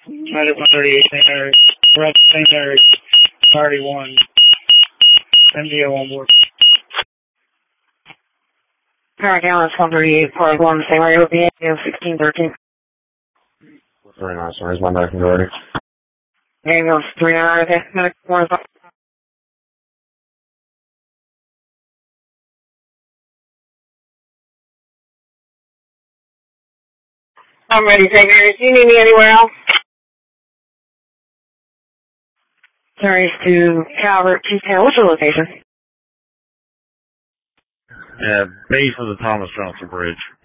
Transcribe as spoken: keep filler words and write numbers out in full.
ninety-one thirty-eight, Saint Eric. We're at Saint Eric, Party one. M D O on board. Alright, now it's one thirty-eight, Party one, Saint Eric, B A sixteen thirteen. Very nice. Where's my medical authority? There you go, three nine, okay, medical one five. I'm ready, Saint Eric. Do you need me anywhere else? Sorry, to Calvert, two ten. What's your location? Yeah, base of the Thomas Johnson Bridge.